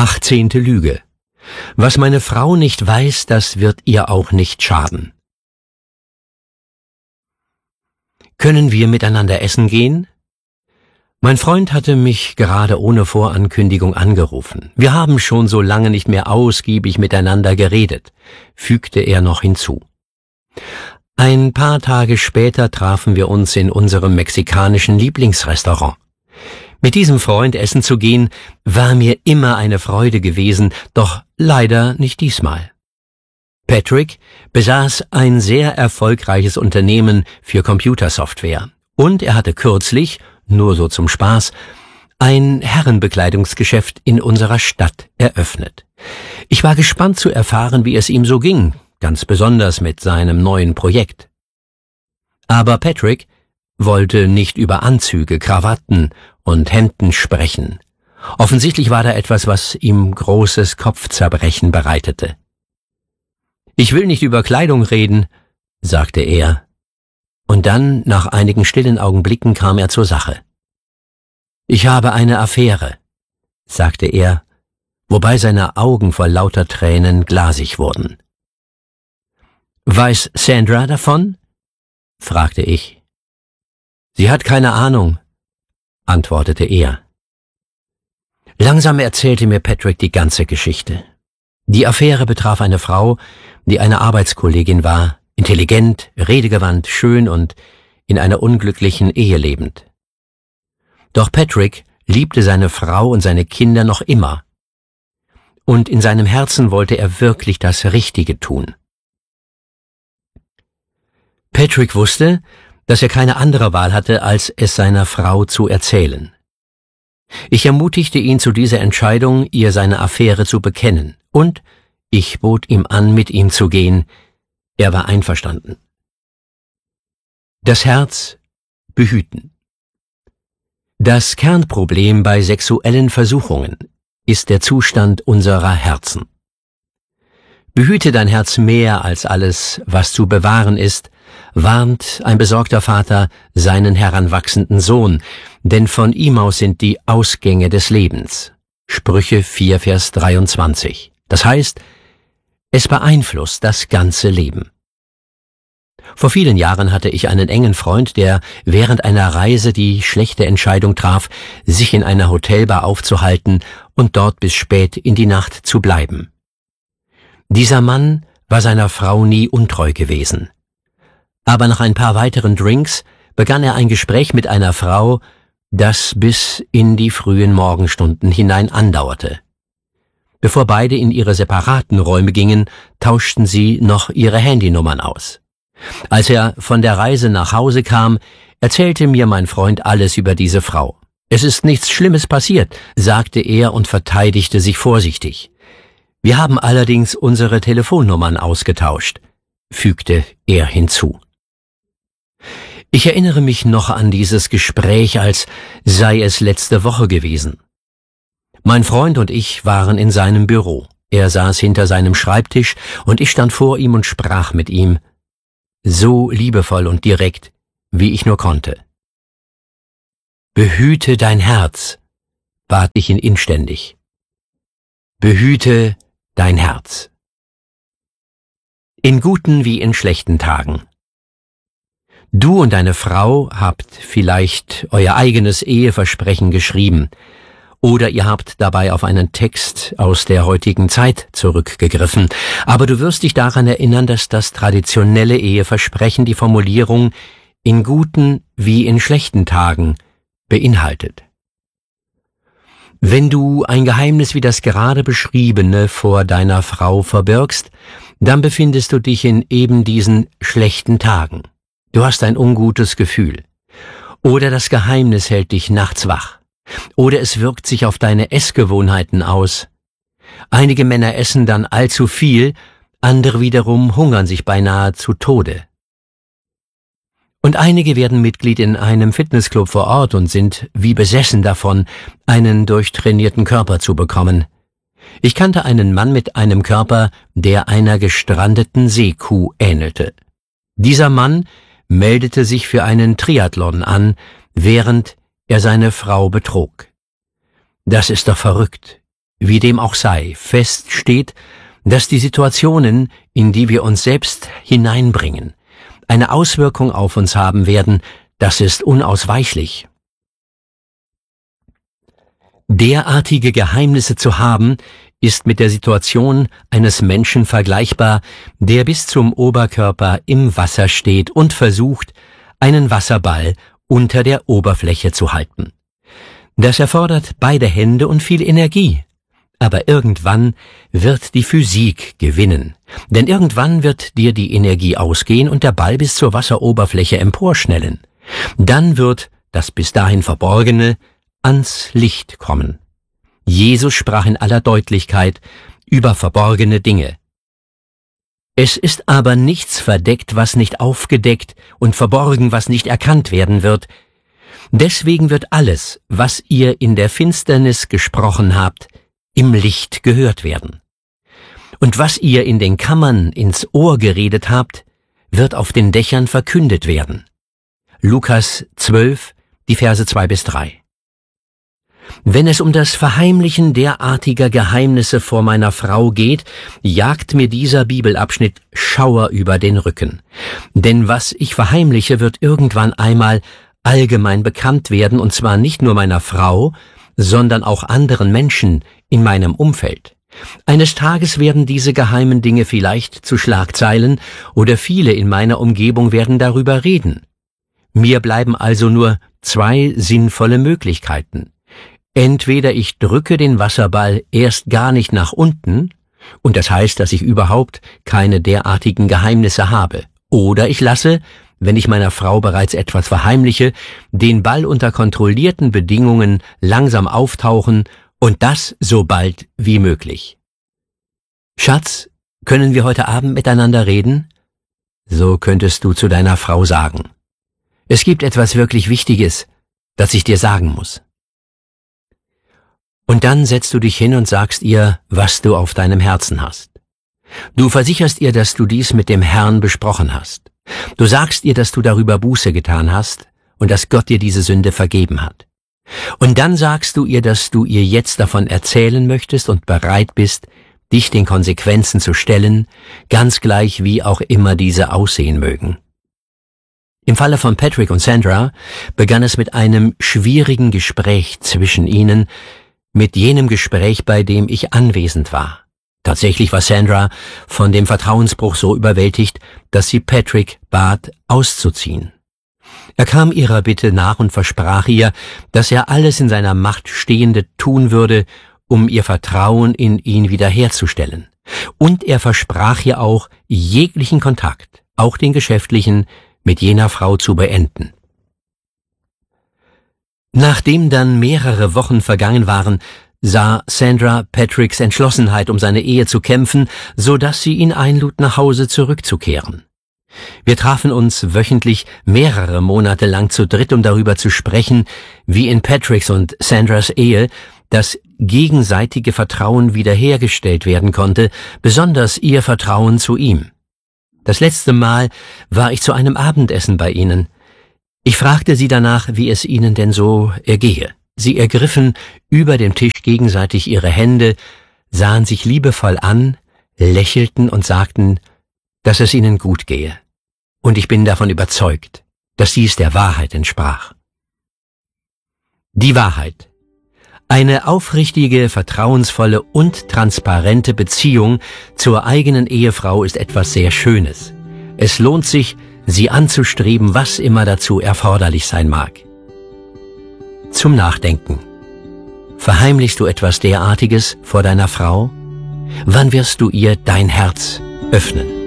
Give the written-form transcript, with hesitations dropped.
18. Lüge. Was meine Frau nicht weiß, das wird ihr auch nicht schaden. Können wir miteinander essen gehen? Mein Freund hatte mich gerade ohne Vorankündigung angerufen. Wir haben schon so lange nicht mehr ausgiebig miteinander geredet, fügte er noch hinzu. Ein paar Tage später trafen wir uns in unserem mexikanischen Lieblingsrestaurant. Mit diesem Freund essen zu gehen, war mir immer eine Freude gewesen, doch leider nicht diesmal. Patrick besaß ein sehr erfolgreiches Unternehmen für Computersoftware und er hatte kürzlich, nur so zum Spaß, ein Herrenbekleidungsgeschäft in unserer Stadt eröffnet. Ich war gespannt zu erfahren, wie es ihm so ging, ganz besonders mit seinem neuen Projekt. Aber Patrick wollte nicht über Anzüge, Krawatten und Hemden sprechen. Offensichtlich war da etwas, was ihm großes Kopfzerbrechen bereitete. »Ich will nicht über Kleidung reden«, sagte er. Und dann, nach einigen stillen Augenblicken, kam er zur Sache. »Ich habe eine Affäre«, sagte er, wobei seine Augen vor lauter Tränen glasig wurden. »Weiß Sandra davon?« fragte ich. »Sie hat keine Ahnung«, antwortete er. Langsam erzählte mir Patrick die ganze Geschichte. Die Affäre betraf eine Frau, die eine Arbeitskollegin war, intelligent, redegewandt, schön und in einer unglücklichen Ehe lebend. Doch Patrick liebte seine Frau und seine Kinder noch immer. Und in seinem Herzen wollte er wirklich das Richtige tun. Patrick wusste, dass er keine andere Wahl hatte, als es seiner Frau zu erzählen. Ich ermutigte ihn zu dieser Entscheidung, ihr seine Affäre zu bekennen, und ich bot ihm an, mit ihm zu gehen. Er war einverstanden. Das Herz behüten. Das Kernproblem bei sexuellen Versuchungen ist der Zustand unserer Herzen. Behüte dein Herz mehr als alles, was zu bewahren ist, warnt ein besorgter Vater seinen heranwachsenden Sohn, denn von ihm aus sind die Ausgänge des Lebens. Sprüche 4, Vers 23. Das heißt, es beeinflusst das ganze Leben. Vor vielen Jahren hatte ich einen engen Freund, der während einer Reise die schlechte Entscheidung traf, sich in einer Hotelbar aufzuhalten und dort bis spät in die Nacht zu bleiben. Dieser Mann war seiner Frau nie untreu gewesen. Aber nach ein paar weiteren Drinks begann er ein Gespräch mit einer Frau, das bis in die frühen Morgenstunden hinein andauerte. Bevor beide in ihre separaten Räume gingen, tauschten sie noch ihre Handynummern aus. Als er von der Reise nach Hause kam, erzählte mir mein Freund alles über diese Frau. »Es ist nichts Schlimmes passiert«, sagte er und verteidigte sich vorsichtig. »Wir haben allerdings unsere Telefonnummern ausgetauscht«, fügte er hinzu. Ich erinnere mich noch an dieses Gespräch, als sei es letzte Woche gewesen. Mein Freund und ich waren in seinem Büro. Er saß hinter seinem Schreibtisch und ich stand vor ihm und sprach mit ihm, so liebevoll und direkt, wie ich nur konnte. »Behüte dein Herz«, bat ich ihn inständig. »Behüte dein Herz.« In guten wie in schlechten Tagen. Du und deine Frau habt vielleicht euer eigenes Eheversprechen geschrieben, oder ihr habt dabei auf einen Text aus der heutigen Zeit zurückgegriffen, aber du wirst dich daran erinnern, dass das traditionelle Eheversprechen die Formulierung »in guten wie in schlechten Tagen« beinhaltet. Wenn du ein Geheimnis wie das gerade beschriebene vor deiner Frau verbirgst, dann befindest du dich in eben diesen schlechten Tagen. Du hast ein ungutes Gefühl. Oder das Geheimnis hält dich nachts wach. Oder es wirkt sich auf deine Essgewohnheiten aus. Einige Männer essen dann allzu viel, andere wiederum hungern sich beinahe zu Tode. Und einige werden Mitglied in einem Fitnessclub vor Ort und sind wie besessen davon, einen durchtrainierten Körper zu bekommen. Ich kannte einen Mann mit einem Körper, der einer gestrandeten Seekuh ähnelte. Dieser Mann meldete sich für einen Triathlon an, während er seine Frau betrog. Das ist doch verrückt. wie dem auch sei, fest steht, dass die Situationen, in die wir uns selbst hineinbringen, eine Auswirkung auf uns haben werden, das ist unausweichlich. Derartige Geheimnisse zu haben, ist mit der Situation eines Menschen vergleichbar, der bis zum Oberkörper im Wasser steht und versucht, einen Wasserball unter der Oberfläche zu halten. Das erfordert beide Hände und viel Energie. Aber irgendwann wird die Physik gewinnen, denn irgendwann wird dir die Energie ausgehen und der Ball bis zur Wasseroberfläche emporschnellen. Dann wird das bis dahin Verborgene ans Licht kommen. Jesus sprach in aller Deutlichkeit über verborgene Dinge. Es ist aber nichts verdeckt, was nicht aufgedeckt, und verborgen, was nicht erkannt werden wird. Deswegen wird alles, was ihr in der Finsternis gesprochen habt, im Licht gehört werden. Und was ihr in den Kammern ins Ohr geredet habt, wird auf den Dächern verkündet werden. Lukas 12, die Verse 2-3. Wenn es um das Verheimlichen derartiger Geheimnisse vor meiner Frau geht, jagt mir dieser Bibelabschnitt Schauer über den Rücken. Denn was ich verheimliche, wird irgendwann einmal allgemein bekannt werden, und zwar nicht nur meiner Frau, sondern auch anderen Menschen in meinem Umfeld. Eines Tages werden diese geheimen Dinge vielleicht zu Schlagzeilen, oder viele in meiner Umgebung werden darüber reden. Mir bleiben also nur zwei sinnvolle Möglichkeiten. Entweder ich drücke den Wasserball erst gar nicht nach unten, und das heißt, dass ich überhaupt keine derartigen Geheimnisse habe, oder ich lasse, wenn ich meiner Frau bereits etwas verheimliche, den Ball unter kontrollierten Bedingungen langsam auftauchen, und das so bald wie möglich. Schatz, können wir heute Abend miteinander reden? So könntest du zu deiner Frau sagen. Es gibt etwas wirklich Wichtiges, das ich dir sagen muss. Und dann setzt du dich hin und sagst ihr, was du auf deinem Herzen hast. Du versicherst ihr, dass du dies mit dem Herrn besprochen hast. Du sagst ihr, dass du darüber Buße getan hast und dass Gott dir diese Sünde vergeben hat. Und dann sagst du ihr, dass du ihr jetzt davon erzählen möchtest und bereit bist, dich den Konsequenzen zu stellen, ganz gleich wie auch immer diese aussehen mögen. Im Falle von Patrick und Sandra begann es mit einem schwierigen Gespräch zwischen ihnen, mit jenem Gespräch, bei dem ich anwesend war. Tatsächlich war Sandra von dem Vertrauensbruch so überwältigt, dass sie Patrick bat, auszuziehen. Er kam ihrer Bitte nach und versprach ihr, dass er alles in seiner Macht Stehende tun würde, um ihr Vertrauen in ihn wiederherzustellen. Und er versprach ihr auch, jeglichen Kontakt, auch den geschäftlichen, mit jener Frau zu beenden. Nachdem dann mehrere Wochen vergangen waren, sah Sandra Patricks Entschlossenheit, um seine Ehe zu kämpfen, so dass sie ihn einlud, nach Hause zurückzukehren. Wir trafen uns wöchentlich mehrere Monate lang zu dritt, um darüber zu sprechen, wie in Patricks und Sandras Ehe das gegenseitige Vertrauen wiederhergestellt werden konnte, besonders ihr Vertrauen zu ihm. Das letzte Mal war ich zu einem Abendessen bei ihnen. Ich fragte sie danach, wie es ihnen denn so ergehe. Sie ergriffen über dem Tisch gegenseitig ihre Hände, sahen sich liebevoll an, lächelten und sagten, dass es ihnen gut gehe. Und ich bin davon überzeugt, dass dies der Wahrheit entsprach. Die Wahrheit. Eine aufrichtige, vertrauensvolle und transparente Beziehung zur eigenen Ehefrau ist etwas sehr Schönes. Es lohnt sich, sie anzustreben, was immer dazu erforderlich sein mag. Zum Nachdenken. Verheimlichst du etwas derartiges vor deiner Frau? Wann wirst du ihr dein Herz öffnen?